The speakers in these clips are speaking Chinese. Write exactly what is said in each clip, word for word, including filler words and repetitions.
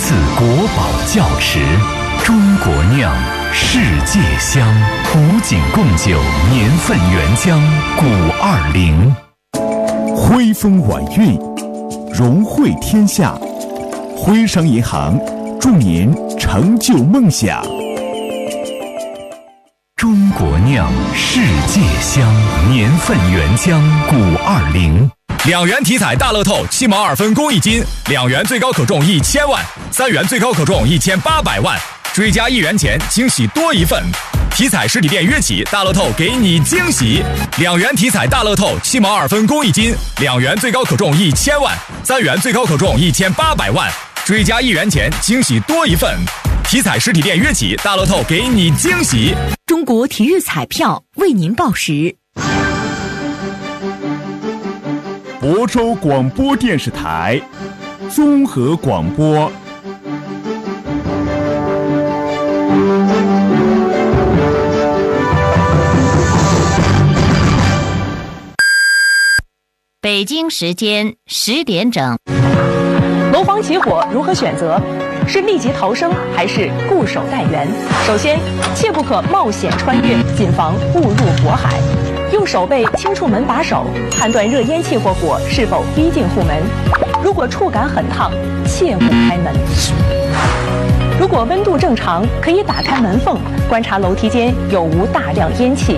自国宝窖池，中国酿，世界香，古井贡酒年份原浆古二零。 徽风晚运，荣惠天下。徽商银行祝您成就梦想。 中国酿，世界香，年份原浆古二零。 两元体彩大乐透七毛二分公益金，两元最高可中一千万，三元最高可中一千八百万，追加一元钱，惊喜多一份。体彩实体店约起，大乐透给你惊喜。两元体彩大乐透七毛二分公益金，两元最高可中一千万，三元最高可中一千八百万，追加一元钱，惊喜多一份。体彩实体店约起，大乐透给你惊喜。 中国体育彩票为您报时。 亳州广播电视台综合广播。 北京时间十点整。 楼房起火如何选择？是立即逃生还是固守待援？首先，切不可冒险穿越，谨防误入火海。用手背轻触门把手，判断热烟气或火是否逼近户门。如果触感很烫，切勿开门。如果温度正常，可以打开门缝，观察楼梯间有无大量烟气。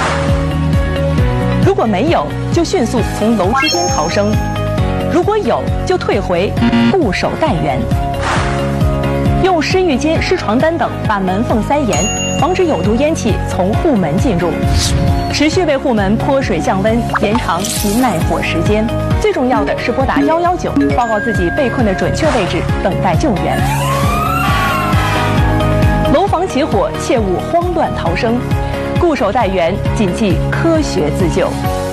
如果没有，就迅速从楼梯间逃生；如果有，就退回，固守待援。用湿浴巾、湿床单等把门缝塞严，防止有毒烟气从户门进入。持续为户门泼水降温，延长其耐火时间。最重要的是拨打一一九，报告自己被困的准确位置，等待救援。楼房起火，切勿慌乱逃生，固守待援，谨记科学自救。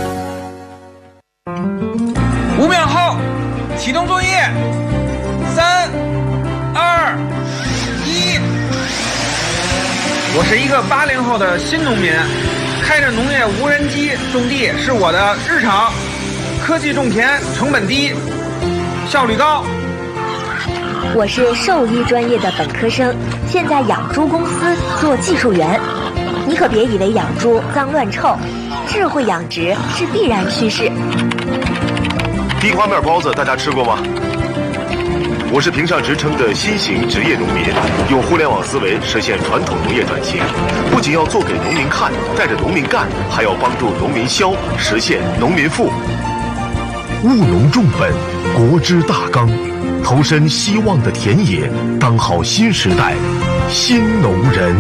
五秒后，启动作业。三、二、一。我是一个八零后的新农民，开着农业无人机种地是我的日常。科技种田，成本低，效率高。 我是兽医专业的本科生，现在养猪公司做技术员。你可别以为养猪脏乱臭，智慧养殖是必然趋势。 地瓜面包子大家吃过吗？我是评上职称的新型职业农民，用互联网思维实现传统农业转型，不仅要做给农民看，带着农民干，还要帮助农民消，实现农民富。务农重本，国之大纲，投身希望的田野，当好新时代新农人。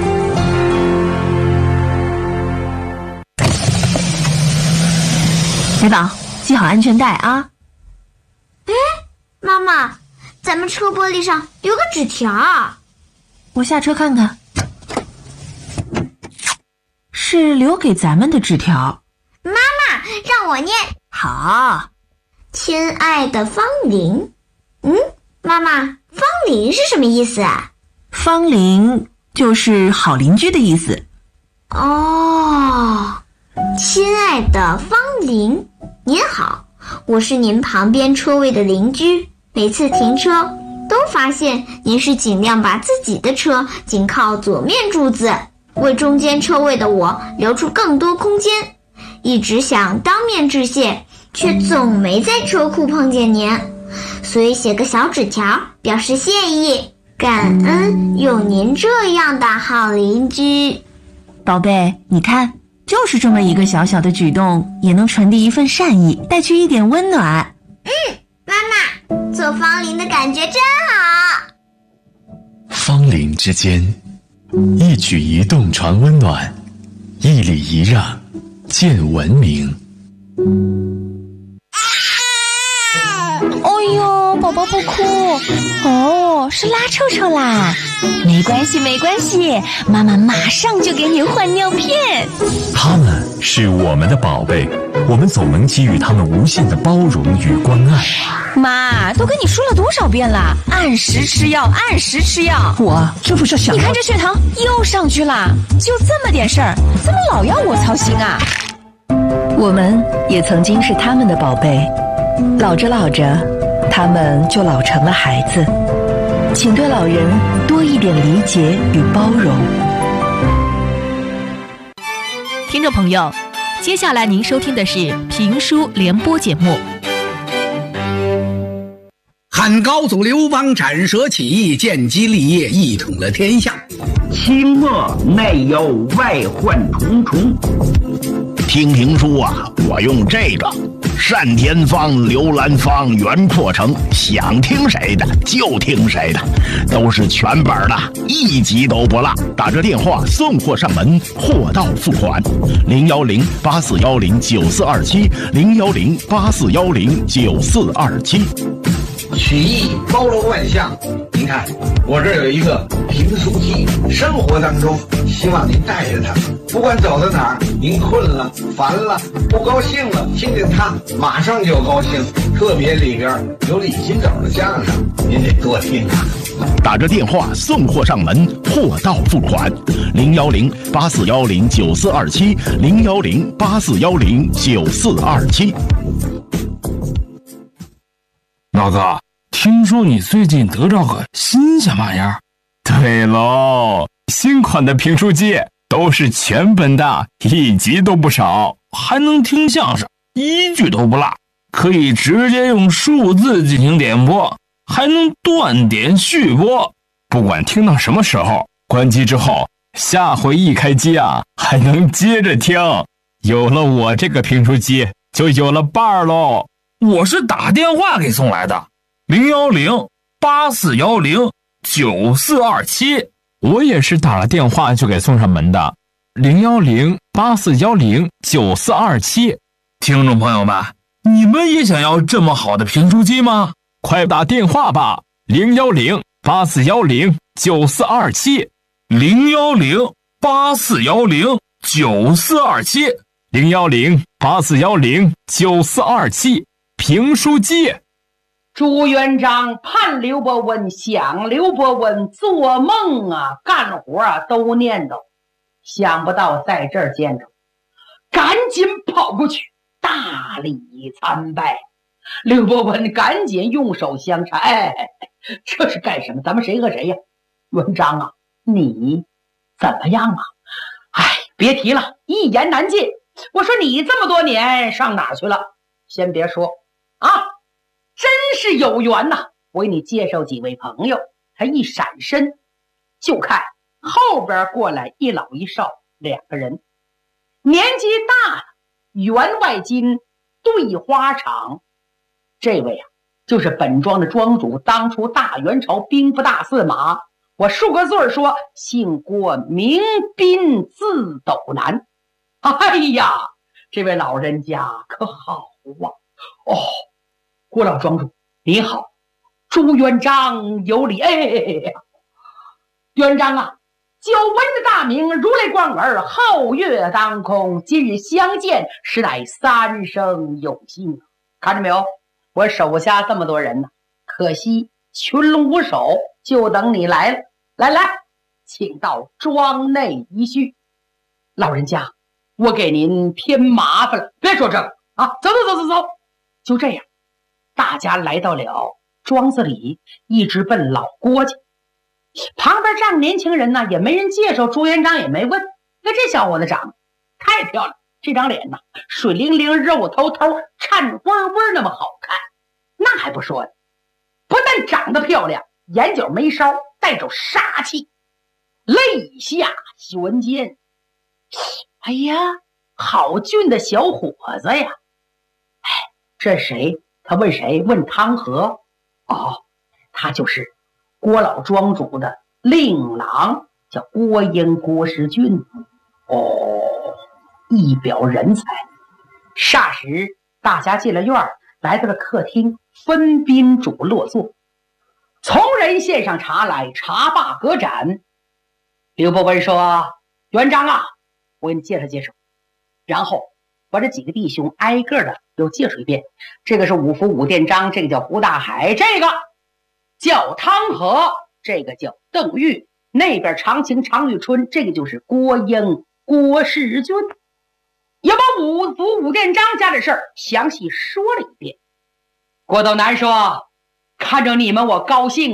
来宝，系好安全带啊！ 哎，妈妈，咱们车玻璃上有个纸条。 我下车看看，是留给咱们的纸条。 妈妈，让我念。 好。 亲爱的方玲。嗯，妈妈，方玲是什么意思啊？ 方玲就是好邻居的意思。 哦，亲爱的方玲，您好，我是您旁边车位的邻居，每次停车都发现您是尽量把自己的车紧靠左面柱子，为中间车位的我留出更多空间，一直想当面致谢，却总没在车库碰见您，所以写个小纸条表示谢意，感恩有您这样的好邻居。 宝贝，你看，就是这么一个小小的举动，也能传递一份善意，带去一点温暖。 嗯，妈妈，做方玲的感觉真好。 方邻之间，一举一动传温暖，一礼一让见文明。 哎呦，宝宝不哭哦，是拉臭臭啦。没关系没关系，妈妈马上就给你换尿片。 他们是我们的宝贝，我们总能给予他们无限的包容与关爱。 妈，都跟你说了多少遍了，按时吃药，按时吃药。 我这不是想…… 你看这血糖又上去了，就这么点事儿，怎么老要我操心啊？ 我们也曾经是他们的宝贝，老着老着，他们就老成了孩子。 请对老人多一点理解与包容。 听众朋友，接下来您收听的是评书联播节目。 汉高祖刘邦斩蛇起义，建基立业，一统了天下。 清末内忧外患重重。 听评书啊，我用这个单田芳、刘兰芳、袁阔成，想听谁的就听谁的，都是全本的，一集都不落。打着电话送货上门，货到付款。零幺零八四幺零九四二七，零幺零八四幺零九四二七。 曲艺包罗万象，您看我这有一个评书机，生活当中希望您带着它，不管走到哪儿，您困了、烦了、不高兴了，听见它马上就高兴。特别里边有李金斗的相声，您得多听啊。 打着电话送货上门，货到付款。零幺零八四幺零九四二七，零幺零八四幺零九四二七。 老哥，听说你最近得着个新鲜玩意儿？ 对喽，新款的评书机都是全本的，一集都不少， 还能听相声，一句都不落，可以直接用数字进行点播，还能断点续播。 不管听到什么时候，关机之后，下回一开机啊，还能接着听。有了我这个评书机，就有了伴儿喽。 我是打电话给送来的，零幺零八四幺零九四二七。 我也是打了电话就给送上门的，零幺零八四幺零九四二七。 听众朋友们，你们也想要这么好的评书机吗？ 快打电话吧，零幺零八四幺零九四二七， 零幺零八四幺零九四二七， 零幺零八四幺零九四二七。评书机。 朱元璋盼刘伯温，想刘伯温，做梦啊，干活啊都念叨，想不到在这儿见着，赶紧跑过去大礼参拜。刘伯温赶紧用手相搀，哎，这是干什么？咱们谁和谁呀？元璋啊，你怎么样啊？哎，别提了，一言难尽。我说你这么多年上哪儿去了？先别说啊，真是有缘呐！我给你介绍几位朋友。他一闪身，就看后边过来一老一少两个人，年纪大了，员外金，对花场。这位啊，就是本庄的庄主，当初大元朝兵部大司马。我数个字说，姓郭，名斌，字斗南。哎呀，这位老人家可好啊！哦，郭老庄主你好，朱元璋有礼。哎，元璋啊，久闻的大名，如来光儿，皓月当空，今日相见，实乃三生有幸。看着没有，我手下这么多人呢，可惜群龙无首，就等你来了。来来，请到庄内一叙。老人家，我给您添麻烦了。别说这个啊，走走走走走。就这样，大家来到了庄子里，一直奔老郭家。旁边站年轻人呢，也没人介绍，朱元璋也没问。那这小伙子长得太漂亮，这张脸呢，水灵灵，肉透透，颤巍巍那么好看。那还不说呢，不但长得漂亮，眼角眉梢带着杀气，泪下悬肩。哎呀，好俊的小伙子呀！哎，这谁？他问谁？问汤和。哦，他就是郭老庄主的令郎，叫郭英，郭世俊。哦，一表人才。霎时，大家进了院儿，来到了客厅，分宾主落座。从人献上茶来，茶罢隔盏。刘伯温说：“元璋啊，我给你介绍介绍。”然后把这几个弟兄挨个的又介绍一遍。这个是五福武殿章，这个叫胡大海，这个叫汤和，这个叫邓玉，那边常青常玉春，这个就是郭英，郭世军。也把五福武殿章家的事儿详细说了一遍。郭斗南说：“看着你们我高兴啊，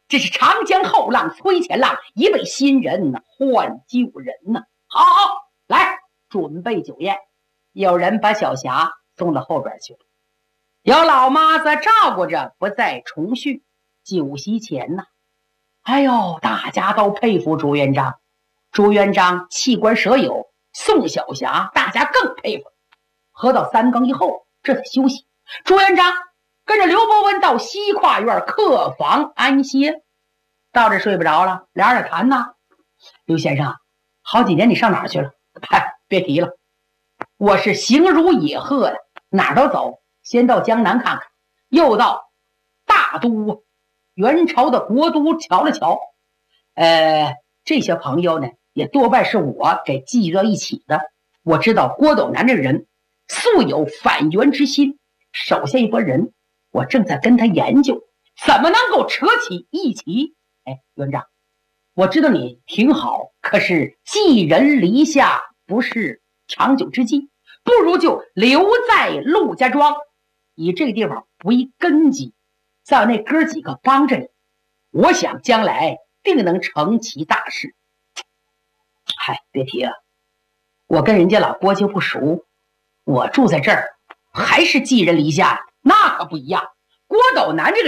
这是长江后浪推前浪，一位新人换旧人呢、啊。好，好，来准备酒宴。有人把小霞送到后边去了，有老妈子照顾着，不再重叙。酒席前呢，哎呦，大家都佩服朱元璋。朱元璋器官舍友送小霞，大家更佩服。喝到三更以后，这才休息。朱元璋跟着刘伯温到西跨院客房安歇，到这睡不着了，俩人谈呢。刘先生，好几年你上哪儿去了？嗨，别提了，我是形如野鹤的，哪儿都走，先到江南看看，又到大都元朝的国都瞧了瞧。呃，这些朋友呢，也多半是我给聚到一起的。我知道郭斗南这个人素有反元之心，手下一拨人，我正在跟他研究怎么能够扯起一起。哎，元璋，我知道你挺好，可是寄人篱下不是长久之计，不如就留在陆家庄，以这个地方为根基，再有那哥几个帮着你，我想将来定能成其大事。嗨，别提了，我跟人家老郭就不熟，我住在这儿还是寄人篱下，那可不一样。郭斗南这个